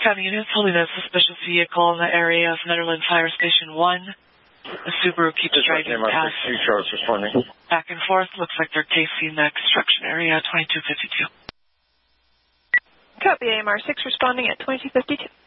County units holding a suspicious vehicle in the area of Netherlands Fire Station 1. The Subaru keeps driving past. Back and forth. Looks like they're casing the construction area, 2252. Copy, AMR 6 responding at 2252.